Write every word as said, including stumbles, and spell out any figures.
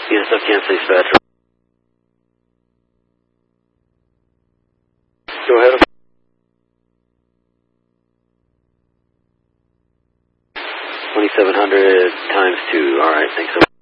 Units of Kansas Dispatch. Go ahead. twenty-seven hundred times two. All right, thanks so much.